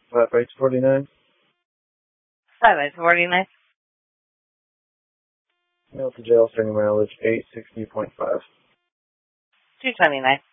Flat rate's 49. Flat rate's 49. Mail to jail, starting mileage 860.5. 229.